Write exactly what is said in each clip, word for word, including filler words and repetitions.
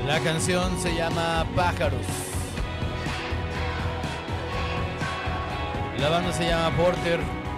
La canción se llama Pájaros. La banda se llama Porter.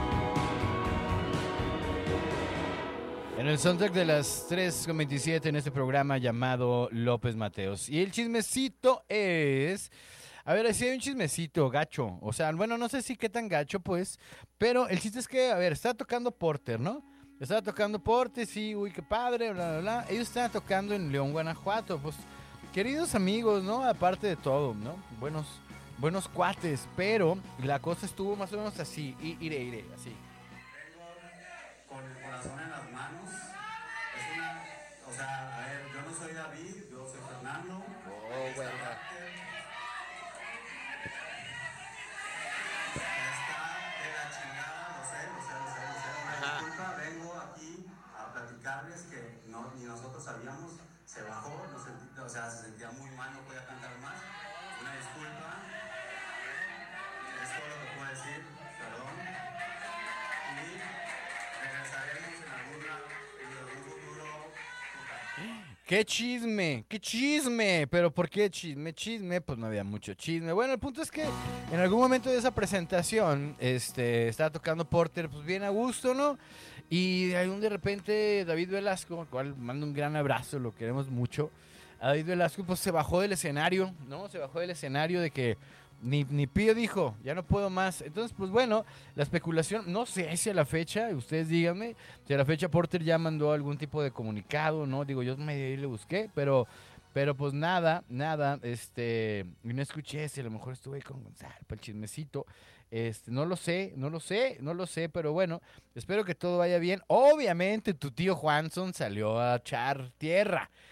En el soundtrack de las tres con veintisiete en este programa llamado López Mateos. Y el chismecito es... A ver, si hay un chismecito gacho. O sea, bueno, no sé si qué tan gacho, pues. Pero el chiste es que, a ver, estaba tocando Porter, ¿no? Estaba tocando Porter, sí, uy, qué padre, bla, bla, bla. Ellos estaban tocando en León, Guanajuato. Pues, queridos amigos, ¿no? Aparte de todo, ¿no? Buenos, buenos cuates. Pero la cosa estuvo más o menos así. I- Iré, iré, así. Vengo con el corazón en las manos. Es una, o sea, a ver, yo no soy David, yo soy Fernando. Oh, bueno. Está de la chingada, lo sé, lo sé, lo sé, lo sé. Una disculpa, vengo aquí a platicarles que no, ni nosotros sabíamos, se bajó, no sentí- o sea, se sentía muy mal, no podía cantar más. Una disculpa, es todo lo que puedo decir, perdón. Y regresaremos en alguna, en algún futuro. ¡Qué chisme! ¡Qué chisme! ¿Pero por qué chisme? Chisme, pues no había mucho chisme. Bueno, el punto es que en algún momento de esa presentación, este, estaba tocando Porter, pues bien a gusto, ¿no? Y de ahí un de repente David Velasco, al cual mando un gran abrazo, lo queremos mucho. A David Velasco, pues se bajó del escenario, ¿no? Se bajó del escenario de que ni, ni Pío dijo, ya no puedo más. Entonces, pues bueno, la especulación, no sé si a la fecha, ustedes díganme, si a la fecha Porter ya mandó algún tipo de comunicado, ¿no? Digo, yo medio ahí le busqué, pero, pero pues nada, nada, este, y no escuché si a lo mejor estuve ahí con Gonzalo para el chismecito, este, no lo sé, no lo sé, no lo sé, pero bueno, espero que todo vaya bien. Obviamente tu tío Juanson salió a echar tierra.